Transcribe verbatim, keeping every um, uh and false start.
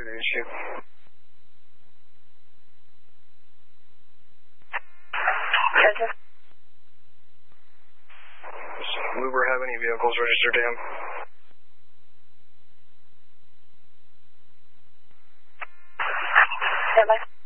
Roger the issue. Roger. Does Uber have any vehicles registered to him? Stand by.